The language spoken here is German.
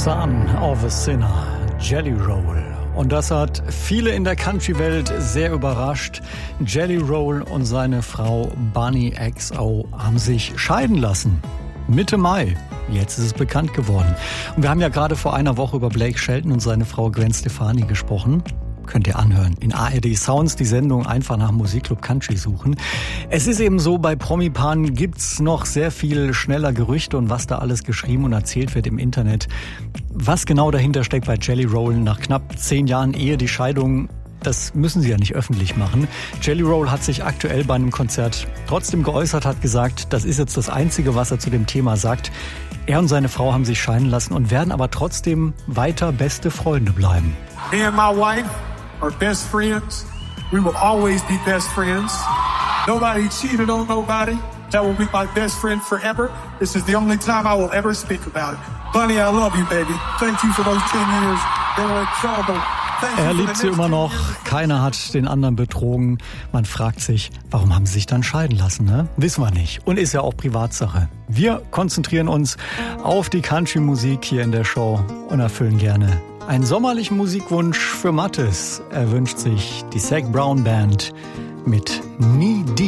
Son of a Sinner, Jelly Roll. Und das hat viele in der Country-Welt sehr überrascht. Jelly Roll und seine Frau Bunny XO haben sich scheiden lassen. Mitte Mai. Jetzt ist es bekannt geworden. Und wir haben ja gerade vor einer Woche über Blake Shelton und seine Frau Gwen Stefani gesprochen. Könnt ihr anhören. In ARD Sounds die Sendung einfach nach Musikclub Country suchen. Es ist eben so, bei Promi-Paaren gibt's noch sehr viel schneller Gerüchte und was da alles geschrieben und erzählt wird im Internet. Was genau dahinter steckt bei Jelly Roll nach knapp 10 Jahren Ehe, die Scheidung, das müssen sie ja nicht öffentlich machen. Jelly Roll hat sich aktuell bei einem Konzert trotzdem geäußert, hat gesagt, das ist jetzt das Einzige, was er zu dem Thema sagt. Er und seine Frau haben sich scheiden lassen und werden aber trotzdem weiter beste Freunde bleiben. Me and my wife are best friends. We will always be best friends. Nobody cheated on nobody. That will be my best friend forever. This is the only time I will ever speak about it. Bunny, I love you, baby. Thank you for those 10 years. They were incredible. Er liebt sie immer noch. Keiner hat den anderen betrogen. Man fragt sich, warum haben sie sich dann scheiden lassen, ne? Wissen wir nicht. Und ist ja auch Privatsache. Wir konzentrieren uns auf die Country-Musik hier in der Show und erfüllen gerne einen sommerlichen Musikwunsch für Mathis. Er wünscht sich die Zac Brown Band mit Knee Deep.